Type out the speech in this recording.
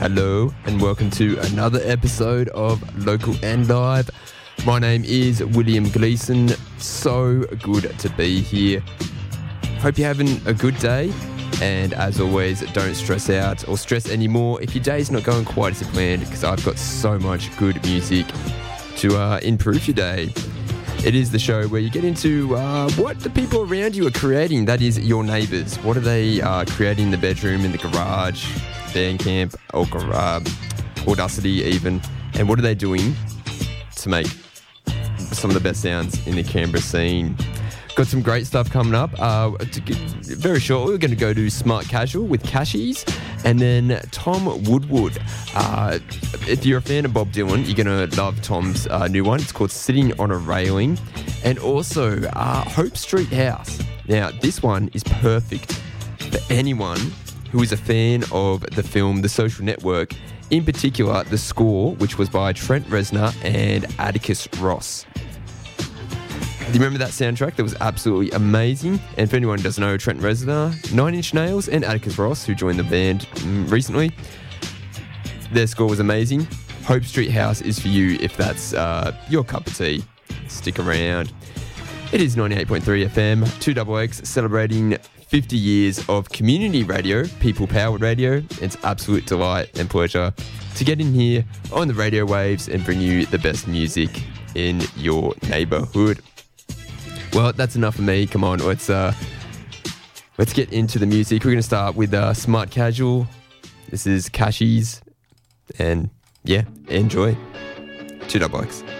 Hello and welcome to another episode of Local and Live. My name is William Gleeson. So good to be here. Hope you're having a good day. And as always, don't stress out or stress anymore if your day's not going quite as planned, because I've got so much good music to improve your day. It is the show where you get into what the people around you are creating. That is your neighbours. What are they creating in the bedroom, in the garage, Bandcamp, or Audacity even. And what are they doing to make some of the best sounds in the Canberra scene? Got some great stuff coming up. Very shortly, we're going to go to Smart Casual with Cashies, and then Tom Woodward. If you're a fan of Bob Dylan, you're going to love Tom's new one. It's called Sitting on a Railing. And also Hope Street House. Now, this one is perfect for anyone who is a fan of the film The Social Network, in particular the score, which was by Trent Reznor and Atticus Ross. Do you remember that soundtrack? That was absolutely amazing. And for anyone who doesn't know, Trent Reznor, Nine Inch Nails, and Atticus Ross, who joined the band recently, their score was amazing. Hope Street House is for you if that's your cup of tea. Stick around. It is 98.3 FM, 2XX, celebrating 50 years of community radio, people-powered radio. It's an absolute delight and pleasure to get in here on the radio waves and bring you the best music in your neighbourhood. Well, that's enough of me. Come on, let's get into the music. We're going to start with Smart Casual. This is Cashies, and yeah, enjoy. 2XX.